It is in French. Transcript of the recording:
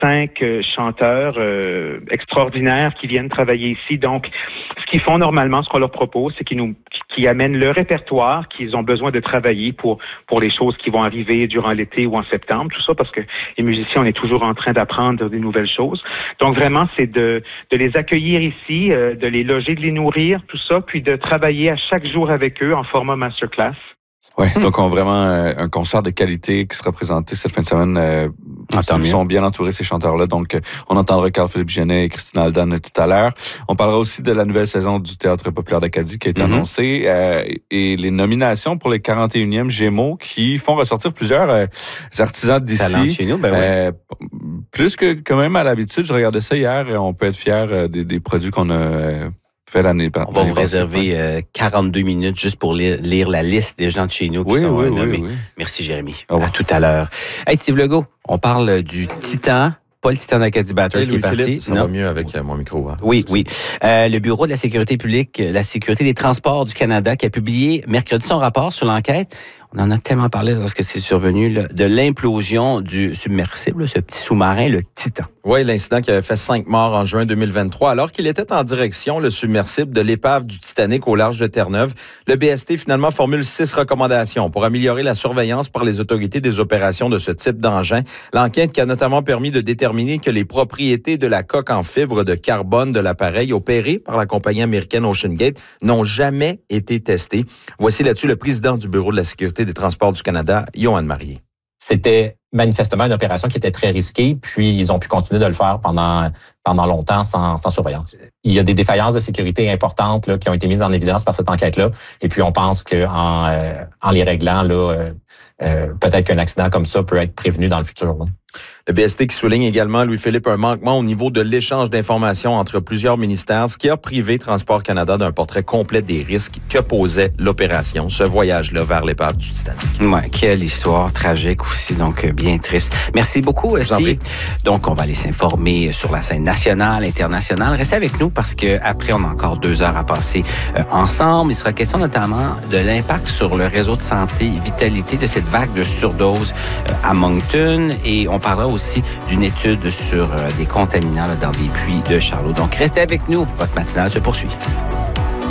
5 chanteurs extraordinaires qui viennent travailler ici. Donc, ce qu'ils font normalement, ce qu'on leur propose, c'est qu'ils amènent le répertoire qu'ils ont besoin de travailler pour les choses qui vont arriver durant l'été ou en septembre, tout ça, parce que les musiciens, on est toujours en train d'apprendre des nouvelles choses. Donc, vraiment, c'est de les accueillir ici, de les loger, de les nourrir, tout ça, puis de travailler à chaque jour avec eux en format masterclass. Oui, donc on a vraiment un concert de qualité qui sera présenté cette fin de semaine. Ils sont bien entourés, ces chanteurs-là. Donc, on entendra Carl-Philippe Genet et Christina Aldan tout à l'heure. On parlera aussi de la nouvelle saison du Théâtre populaire d'Acadie qui a été annoncée et les nominations pour les 41e Gémeaux qui font ressortir plusieurs artisans d'ici. Chez nous, Plus que quand même à l'habitude. Je regardais ça hier et on peut être fiers des produits qu'on a fait l'année passée. On va vous réserver 42 minutes juste pour lire la liste des gens de chez nous qui sont nommés. Oui. Merci, Jérémy. À tout à l'heure. Hey, Steve Legault, on parle du Titan. Pas le Titan d'Acadie Batters qui est parti. Ça va mieux avec mon micro. Hein. Oui. Le Bureau de la sécurité publique, la sécurité des transports du Canada, qui a publié mercredi son rapport sur l'enquête. On en a tellement parlé lorsque c'est survenu, là, de l'implosion du submersible, ce petit sous-marin, le Titan. Oui, l'incident qui avait fait 5 morts en juin 2023. Alors qu'il était en direction, le submersible, de l'épave du Titanic au large de Terre-Neuve, le BST finalement formule 6 recommandations pour améliorer la surveillance par les autorités des opérations de ce type d'engin. L'enquête qui a notamment permis de déterminer que les propriétés de la coque en fibre de carbone de l'appareil opéré par la compagnie américaine OceanGate n'ont jamais été testées. Voici là-dessus le président du Bureau de la sécurité des transports du Canada, Yohann Marié. C'était manifestement une opération qui était très risquée, puis ils ont pu continuer de le faire pendant longtemps sans surveillance. Il y a des défaillances de sécurité importantes là, qui ont été mises en évidence par cette enquête-là, et puis on pense qu'en les réglant, là, peut-être qu'un accident comme ça peut être prévenu dans le futur. Là. Le BST qui souligne également, Louis-Philippe, un manquement au niveau de l'échange d'informations entre plusieurs ministères, ce qui a privé Transport Canada d'un portrait complet des risques que posait l'opération, ce voyage-là vers l'épave du Titanic. Ouais, quelle histoire tragique aussi, donc bien triste. Merci beaucoup, Steve. Donc, on va aller s'informer sur la scène nationale, internationale. Restez avec nous parce que après, on a encore 2 heures à passer ensemble. Il sera question notamment de l'impact sur le réseau de santé et vitalité de cette vague de surdose à Moncton, et on parlera aussi d'une étude sur des contaminants là, dans des puits de Charlot. Donc, restez avec nous. Votre matinale se poursuit.